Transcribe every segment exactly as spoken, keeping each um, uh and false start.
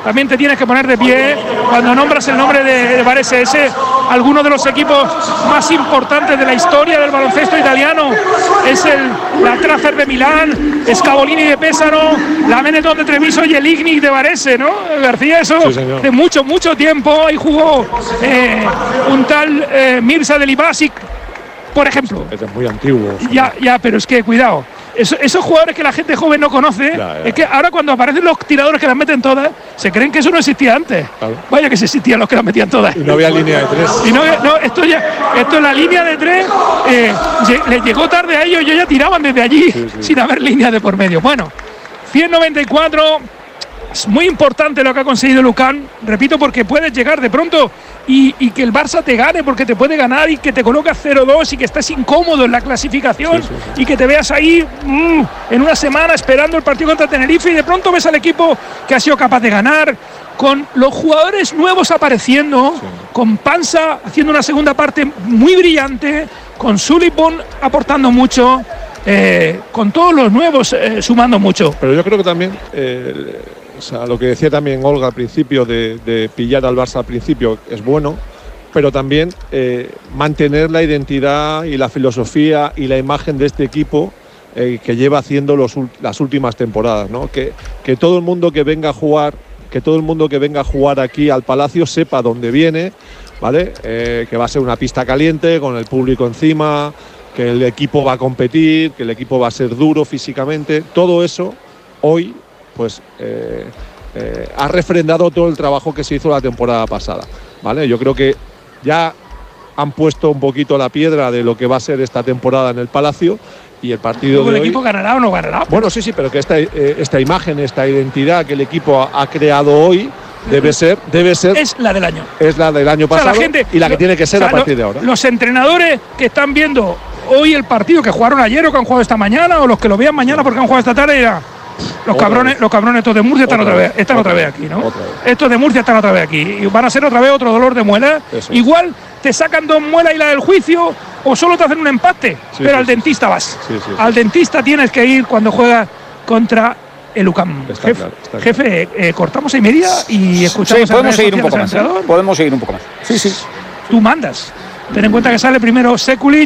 también te tienes que poner de pie cuando nombras el nombre de, de Varese, ese, alguno de los equipos más importantes de la historia del baloncesto italiano. Es el la Tracer de Milán, Scavolini de Pesaro, la Benetton de Treviso y el Ignis de Varese, ¿no? García, eso sí, de mucho, mucho tiempo. Ahí jugó eh, un tal eh, Mirza de Libasic, por ejemplo. Es muy antiguo. Ya, ya, pero es que cuidado. Eso, esos jugadores que la gente joven no conoce, ya, ya. Es que ahora cuando aparecen los tiradores que las meten todas, se creen que eso no existía antes. Claro. Vaya que se existían los que las metían todas. Y no había línea de tres. Y no, no, esto ya, esto es la línea de tres, eh, les llegó tarde a ellos, ellos ya tiraban desde allí, sí, sí. sin haber línea de por medio. Bueno, ciento noventa y cuatro, es muy importante lo que ha conseguido Lukan, repito, porque puedes llegar de pronto y, y que el Barça te gane, porque te puede ganar y que te coloca cero dos y que estés incómodo en la clasificación, sí, sí, sí. y que te veas ahí mmm, en una semana esperando el partido contra Tenerife y de pronto ves al equipo que ha sido capaz de ganar, con los jugadores nuevos apareciendo, sí. con Pansa haciendo una segunda parte muy brillante, con Sullivan aportando mucho, eh, con todos los nuevos eh, sumando mucho. Pero yo creo que también... Eh, O sea, lo que decía también Olga al principio de, de pillar al Barça al principio es bueno, pero también eh, mantener la identidad y la filosofía y la imagen de este equipo eh, que lleva haciendo los, las últimas temporadas, ¿no? Que, que todo el mundo que venga a jugar, que todo el mundo que venga a jugar aquí al Palacio sepa dónde viene, ¿vale? Eh, que va a ser una pista caliente con el público encima, que el equipo va a competir, que el equipo va a ser duro físicamente. Todo eso hoy pues eh, eh, ha refrendado todo el trabajo que se hizo la temporada pasada, ¿vale? Yo creo que ya han puesto un poquito la piedra de lo que va a ser esta temporada en el Palacio y el partido de ¿El hoy, equipo ganará o no ganará? Bueno, sí, sí, pero que esta, eh, esta imagen, esta identidad que el equipo ha, ha creado hoy debe ser, debe ser... Es la del año. Es la del año pasado, o sea, la gente, y la que lo, tiene que ser o sea, a partir lo, de ahora. Los entrenadores que están viendo hoy el partido, que jugaron ayer o que han jugado esta mañana, o los que lo vean mañana porque han jugado esta tarde, dirán... Los cabrones, los cabrones estos de Murcia están otra, otra vez, están otra, otra vez aquí, ¿no? Estos de Murcia están otra vez aquí y van a ser otra vez otro dolor de muela. Eso. Igual te sacan dos muelas y la del juicio o solo te hacen un empate, sí, pero sí, al sí, dentista sí. vas. Sí, sí, al sí. dentista tienes que ir cuando juegas contra el U C A M. Está jefe, claro, está jefe eh, cortamos ahí media y escuchamos. Sí, podemos seguir un poco más. ¿eh? Podemos seguir un poco más. Sí, sí. Tú mandas. Ten en cuenta que sale primero Sekulic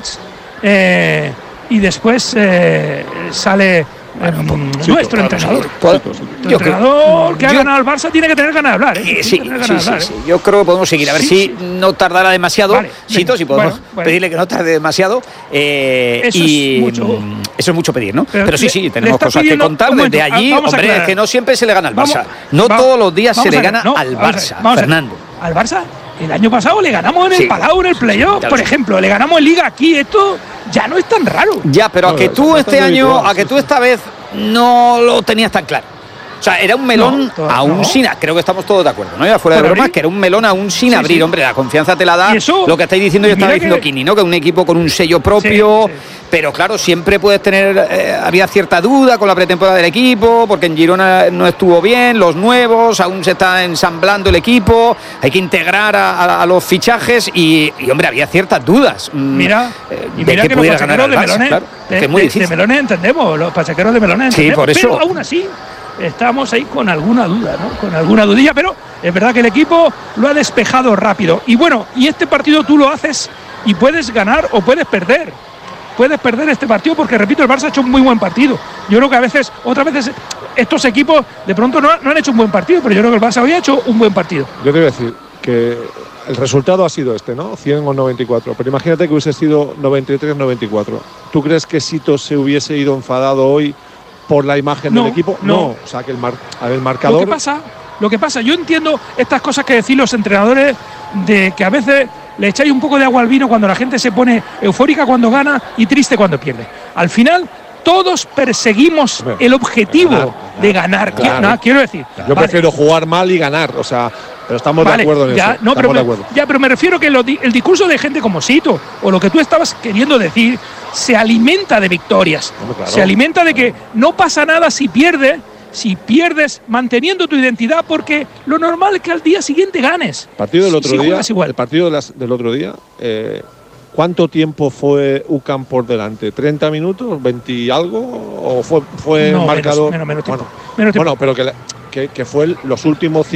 eh, y después eh, sale. Bueno, um, nuestro entrenador. ¿Puedo? El entrenador que ha ganado al Barça tiene que tener ganas de hablar. ¿eh? Sí, sí, sí, hablar, sí, ¿eh? Yo creo que podemos seguir. A ver sí, si sí. no tardará demasiado. Vale, Sito, si podemos bueno, bueno. pedirle que no tarde demasiado. Eh, eso y es mucho. Eso es mucho pedir, ¿no? Pero, Pero sí, sí, tenemos cosas que contar desde allí. Hombre, es que no siempre se le gana al Barça. Vamos, no vamos, todos los días se le gana no, al Barça, vamos Fernando. ¿Al Barça? El año pasado le ganamos en el sí. Palau, en el playoff, por ejemplo, le ganamos en Liga aquí. Esto ya no es tan raro. Ya, pero a que tú este año, a que tú esta vez no lo tenías tan claro. O sea, era un melón no, aún no. sin... Creo que estamos todos de acuerdo, ¿no? Ya fuera de bromas, que era un melón aún sin sí, abrir. Sí. Hombre, la confianza te la da eso, lo que estáis diciendo y estaba diciendo Kini, ¿no? Que es un equipo con un sello propio... Sí, sí. Pero claro, siempre puedes tener... Eh, había cierta duda con la pretemporada del equipo, porque en Girona no estuvo bien, los nuevos, aún se está ensamblando el equipo, hay que integrar a, a, a los fichajes y, y, hombre, había ciertas dudas. Mira, eh, y mira que, que los pachequeros de Melones, claro, de, es muy de, de Melones entendemos, los pachequeros de Melones entendemos, sí, por eso. Pero aún así... Estamos ahí con alguna duda, ¿no? Con alguna dudilla, pero es verdad que el equipo lo ha despejado rápido. Y bueno, y este partido tú lo haces y puedes ganar o puedes perder. Puedes perder este partido porque, repito, el Barça ha hecho un muy buen partido. Yo creo que a veces, otras veces, estos equipos de pronto no, no han hecho un buen partido, pero yo creo que el Barça hoy ha hecho un buen partido. Yo te voy a decir que el resultado ha sido este, ¿no? cien o noventa y cuatro. Pero imagínate que hubiese sido noventa y tres noventa y cuatro. ¿Tú crees que Sito se hubiese ido enfadado hoy por la imagen no, del equipo? No. no. O sea, que el, mar, a ver, el marcador... Lo que pasa, lo que pasa, yo entiendo estas cosas que decís los entrenadores, de que a veces le echáis un poco de agua al vino cuando la gente se pone eufórica cuando gana y triste cuando pierde. Al final, todos perseguimos Hombre, el objetivo ganar, de ganar. Claro. No, quiero decir... Yo vale. prefiero jugar mal y ganar, o sea... Pero estamos vale, de acuerdo en ya, eso. No, pero me, ya, pero me refiero que lo, el discurso de gente como Sito, o lo que tú estabas queriendo decir, se alimenta de victorias. No, claro, se alimenta de que no pasa nada si pierdes, si pierdes manteniendo tu identidad, porque lo normal es que al día siguiente ganes. El partido del otro si día, igual. el partido de las, del otro día, eh, ¿cuánto tiempo fue U C A M por delante? ¿treinta minutos? ¿veinte y algo? ¿O fue, fue no, marcador? Menos, menos, menos tiempo. Bueno, menos tiempo. bueno pero que, que, que fue los últimos